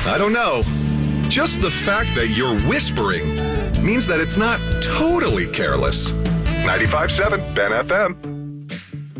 I don't know. Just the fact that you're whispering means that it's not totally careless. 95.7 Ben FM.